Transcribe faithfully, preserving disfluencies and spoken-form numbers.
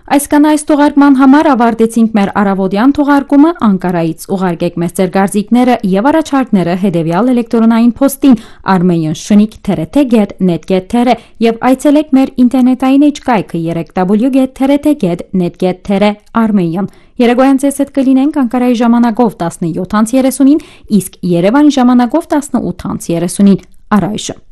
Այսքան այս թողարկման համար ավարտեցինք մեր առավոտյան թողարկումը Անկարայից ուղարկեք մեզ ձեր կարծիքները եւ առաջարկները հետեւյալ էլեկտրոնային փոստին armenian shnik t r t get net get եւ այցելեք մեր ինտերնետային էջկայքը w w w dot t r t get net get armenian Երեգոյան ձեզ հետ կլինենք Անկարայի ժամանակով տասնյոթ անց երեսունին, իսկ Երևանի ժամանակով տասնութ անց երեսունին առայժմ